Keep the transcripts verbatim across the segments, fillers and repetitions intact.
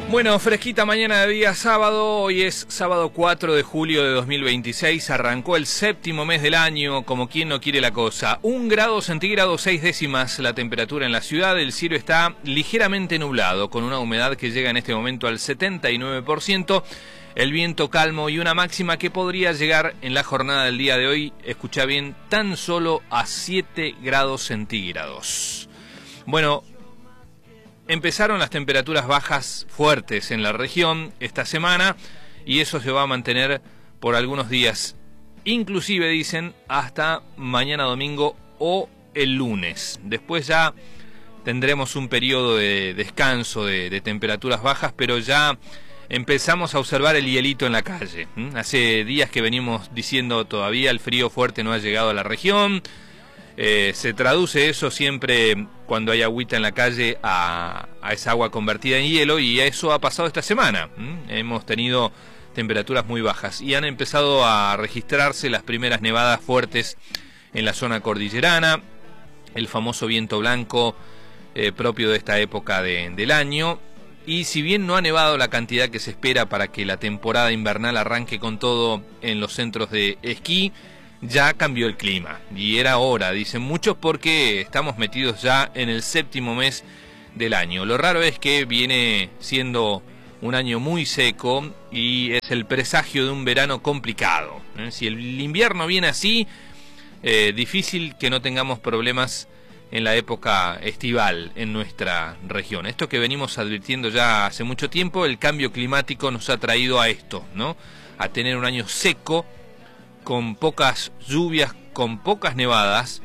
Bueno, fresquita mañana de día sábado, hoy es sábado cuatro de julio de dos mil veintiséis, arrancó el séptimo mes del año, como quien no quiere la cosa. Un grado centígrado, seis décimas la temperatura en la ciudad, el cielo está ligeramente nublado, con una humedad que llega en este momento al setenta y nueve por ciento, el viento calmo y una máxima que podría llegar en la jornada del día de hoy, escucha bien, tan solo a siete grados centígrados. Bueno, empezaron las temperaturas bajas fuertes en la región esta semana y eso se va a mantener por algunos días, inclusive dicen hasta mañana domingo o el lunes. Después ya tendremos un periodo de descanso de, de temperaturas bajas, pero ya empezamos a observar el hielito en la calle. ¿Mm? Hace días que venimos diciendo todavía el frío fuerte no ha llegado a la región. Eh, se traduce eso siempre cuando hay agüita en la calle a, a esa agua convertida en hielo, y eso ha pasado esta semana. ¿Mm? Hemos tenido temperaturas muy bajas y han empezado a registrarse las primeras nevadas fuertes en la zona cordillerana, el famoso viento blanco eh, propio de esta época de, del año. Y si bien no ha nevado la cantidad que se espera para que la temporada invernal arranque con todo en los centros de esquí, ya cambió el clima, y era hora, dicen muchos, porque estamos metidos ya en el séptimo mes del año. Lo raro es que viene siendo un año muy seco y es el presagio de un verano complicado. ¿Eh? Si el invierno viene así, eh, difícil que no tengamos problemas en la época estival en nuestra región. Esto que venimos advirtiendo ya hace mucho tiempo, el cambio climático nos ha traído a esto, ¿no? A tener un año seco, con pocas lluvias, con pocas nevadas.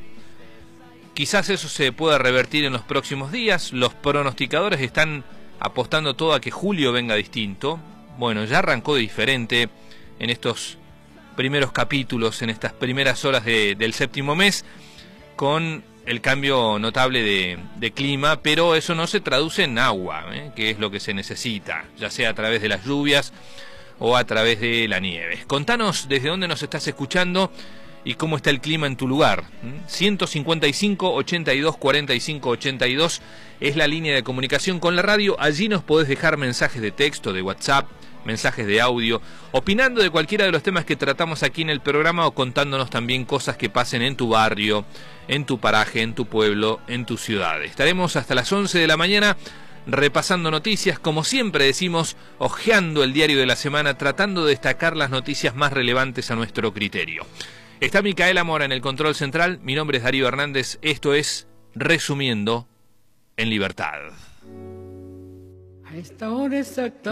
Quizás eso se pueda revertir en los próximos días. Los pronosticadores están apostando todo a que julio venga distinto. Bueno, ya arrancó diferente en estos primeros capítulos, en estas primeras horas de, del séptimo mes, con el cambio notable de, de clima, pero eso no se traduce en agua, ¿eh? que es lo que se necesita, ya sea a través de las lluvias o a través de la nieve. Contanos desde dónde nos estás escuchando y cómo está el clima en tu lugar. ciento cincuenta y cinco, ochenta y dos, cuarenta y cinco, ochenta y dos es la línea de comunicación con la radio. Allí nos podés dejar mensajes de texto, de WhatsApp, mensajes de audio, opinando de cualquiera de los temas que tratamos aquí en el programa, o contándonos también cosas que pasen en tu barrio, en tu paraje, en tu pueblo, en tu ciudad. Estaremos hasta las once de la mañana repasando noticias, como siempre decimos, hojeando el diario de la semana, tratando de destacar las noticias más relevantes a nuestro criterio. Está Micaela Mora en el control central, mi nombre es Darío Hernández, esto es Resumiendo en Libertad. A esta hora exacta.